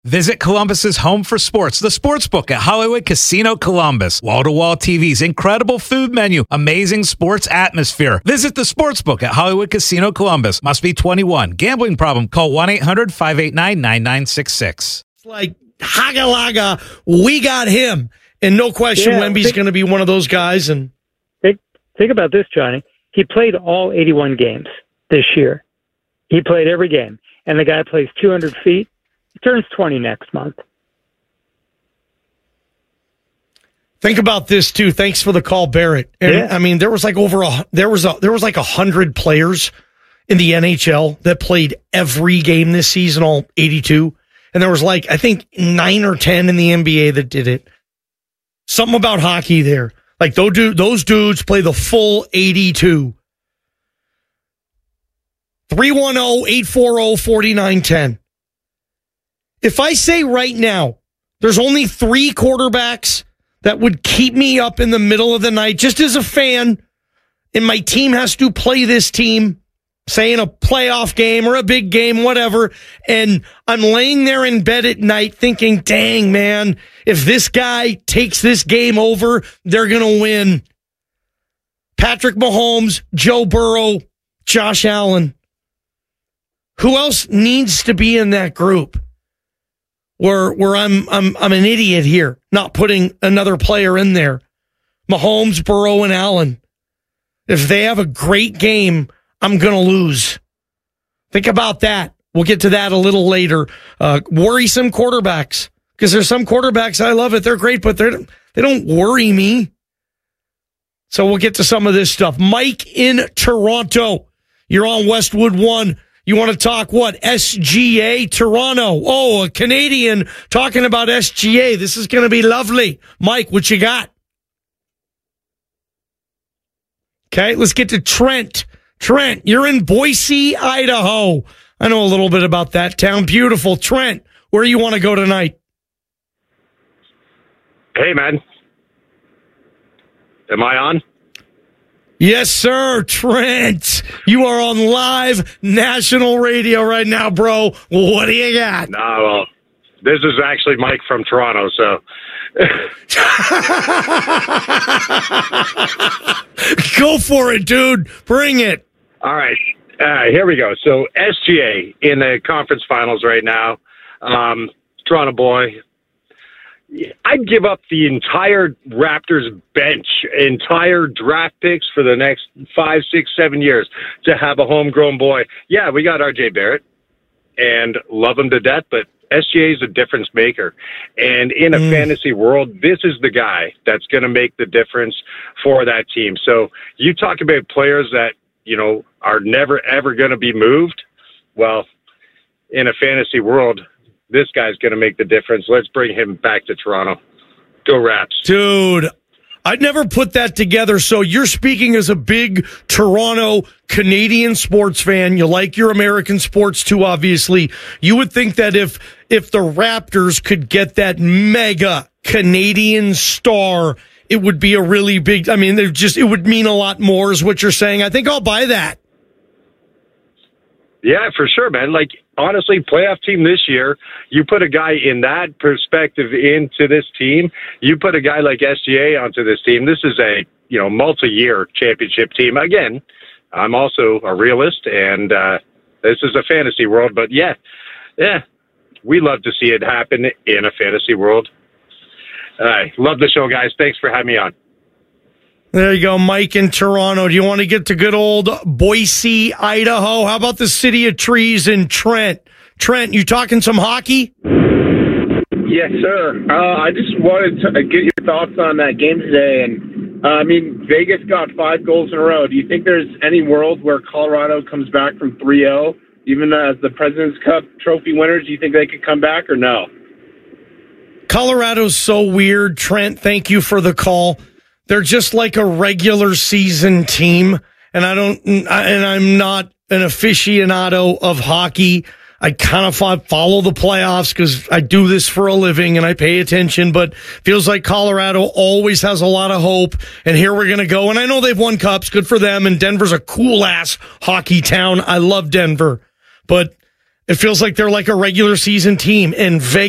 Visit Columbus's home for sports, the Sportsbook at Hollywood Casino Columbus. Wall-to-wall TVs, incredible food menu, amazing sports atmosphere. Visit the Sportsbook at Hollywood Casino Columbus. Must be 21. Gambling problem? Call 1-800-589-9966. It's like, Hagalaga, we got him. And no question, Wemby's going to be one of those guys. And think about this, Johnny. He played all 81 games this year. He played every game. And the guy plays 200 feet. He turns 20 next month. Think about this too. Thanks for the call, Barrett. And I mean, there was like there was like 100 players in the NHL that played every game this season, all 82. And there was like, I think 9 or 10 in the NBA that did it. Something about hockey there. Like those dudes play the full 82. 310-840-4910. If I say right now, there's only 3 quarterbacks that would keep me up in the middle of the night, just as a fan, and my team has to play this team, say in a playoff game or a big game, whatever, and I'm laying there in bed at night thinking, dang, man, if this guy takes this game over, they're going to win. Patrick Mahomes, Joe Burrow, Josh Allen. Who else needs to be in that group? Where I'm an idiot here, not putting another player in there. Mahomes, Burrow, and Allen. If they have a great game, I'm going to lose. Think about that. We'll get to that a little later. Worrisome quarterbacks. Because there's some quarterbacks, I love it. They're great, but they don't worry me. So we'll get to some of this stuff. Mike in Toronto. You're on Westwood 1. You want to talk what? SGA Toronto. Oh, a Canadian talking about SGA. This is going to be lovely. Mike, what you got? Okay, let's get to Trent. Trent, you're in Boise, Idaho. I know a little bit about that town. Beautiful. Trent, where you want to go tonight? Hey, man. Am I on? Yes, sir, Trent. You are on live national radio right now, bro. What do you got? No, well, this is actually Mike from Toronto, so. Go for it, dude. Bring it. All right. Here we go. So, SGA in the conference finals right now. Toronto boy. I'd give up the entire Raptors bench, entire draft picks for the next 5, 6, 7 years to have a homegrown boy. Yeah, we got RJ Barrett and love him to death, but SGA is a difference maker. And in a fantasy world, this is the guy that's going to make the difference for that team. So you talk about players that, you know, are never, ever going to be moved. Well, in a fantasy world, this guy's going to make the difference. Let's bring him back to Toronto. Go Raps. Dude, I'd never put that together. So you're speaking as a big Toronto Canadian sports fan. You like your American sports too, obviously. You would think that if the Raptors could get that mega Canadian star, it would be a really big, I mean, it would mean a lot more is what you're saying. I think I'll buy that. Yeah, for sure, man. Like, honestly, playoff team this year, you put a guy in that perspective into this team, you put a guy like SGA onto this team, this is a, you know, multi-year championship team. Again, I'm also a realist, and this is a fantasy world, but yeah, we love to see it happen in a fantasy world. Love the show, guys. Thanks for having me on. There you go, Mike in Toronto. Do you want to get to good old Boise, Idaho? How about the City of Trees in Trent? Trent, you talking some hockey? Yes, sir. I just wanted to get your thoughts on that game today. And I mean, Vegas got 5 goals in a row. Do you think there's any world where Colorado comes back from 3-0, even as the President's Cup trophy winners? Do you think they could come back or no? Colorado's so weird. Trent, thank you for the call. They're just like a regular season team, and I'm not an aficionado of hockey. I kind of follow the playoffs because I do this for a living and I pay attention, but feels like Colorado always has a lot of hope, and here we're going to go. And I know they've won cups, good for them, and Denver's a cool-ass hockey town. I love Denver, but it feels like they're like a regular season team, and Vegas